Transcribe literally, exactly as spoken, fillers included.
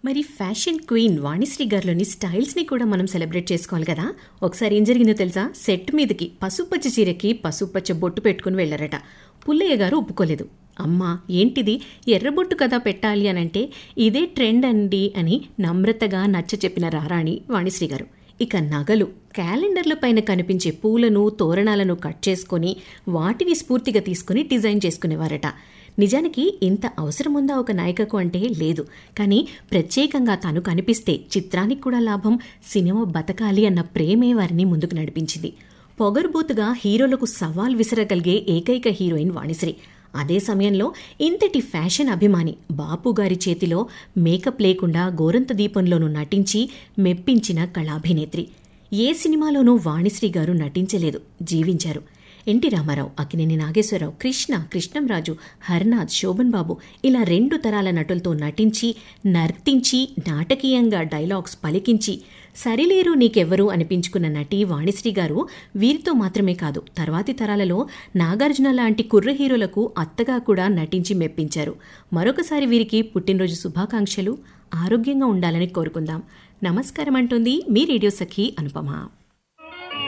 మరి fashion queen Vanisri గారిలోని స్టైల్స్ని కూడా మనం సెలబ్రేట్ చేసుకోవాలి కదా. ఒకసారి ఏం జరిగిందో తెలుసా? సెట్ మీదకి పసుపచ్చ చీరకి పసుపచ్చ బొట్టు పెట్టుకుని వెళ్లారట. పుల్లయ్య గారు ఒప్పుకోలేదు. అమ్మా ఏంటిది, ఎర్రబొట్టు కదా పెట్టాలి అనంటే ఇదే ట్రెండ్ అండి అని నమ్రతగా నచ్చ చెప్పిన రారాణి వాణిశ్రీ గారు. ఇక నగలు, క్యాలెండర్ల పైన కనిపించే పూలను తోరణాలను కట్ చేసుకుని వాటిని స్ఫూర్తిగా తీసుకుని డిజైన్ చేసుకునేవారట. నిజానికి ఇంత అవసరముందా ఒక నాయికకు అంటే లేదు. కానీ ప్రత్యేకంగా తను కనిపిస్తే చిత్రానికి కూడా లాభం, సినిమా బతకాలి అన్న ప్రేమే వారిని ముందుకు నడిపించింది. పొగరుబోతుగా హీరోలకు సవాల్ విసరగలిగే ఏకైక హీరోయిన్ వాణిశ్రీ. అదే సమయంలో ఇంతటి ఫ్యాషన్ అభిమాని బాపు గారి చేతిలో మేకప్ లేకుండా గోరంత దీపంలోనూ నటించి మెప్పించిన కళాభినేత్రి. ఏ సినిమాలోనూ వాణిశ్రీ గారు నటించలేదు, జీవించారు. ఎన్టీ రామారావు, అక్కినేని నాగేశ్వరరావు, కృష్ణ, కృష్ణంరాజు, హర్నాథ్, శోభన్ బాబు ఇలా రెండు తరాల నటులతో నటించి నర్తించి నాటకీయంగా డైలాగ్స్ పలికించి సరిలేరు నీకెవ్వరు అనిపించుకున్న నటి వాణిశ్రీ గారు వీరితో మాత్రమే కాదు, తర్వాతి తరాలలో నాగార్జున లాంటి కుర్ర హీరోలకు అత్తగా కూడా నటించి మెప్పించారు. మరొకసారి వీరికి పుట్టినరోజు శుభాకాంక్షలు. ఆరోగ్యంగా ఉండాలని కోరుకుందాం. నమస్కారం అంటుంది మీ రేడియో సఖి అనుపమ.